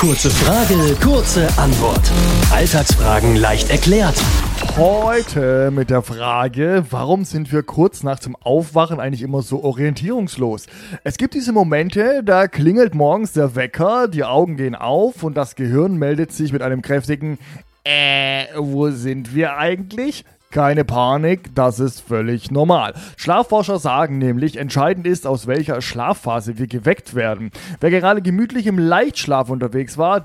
Kurze Frage, kurze Antwort. Alltagsfragen leicht erklärt. Heute mit der Frage, warum sind wir kurz nach dem Aufwachen eigentlich immer so orientierungslos? Es gibt diese Momente, da klingelt morgens der Wecker, die Augen gehen auf und das Gehirn meldet sich mit einem kräftigen wo sind wir eigentlich? Keine Panik, das ist völlig normal. Schlafforscher sagen nämlich, entscheidend ist, aus welcher Schlafphase wir geweckt werden. Wer gerade gemütlich im Leichtschlaf unterwegs war,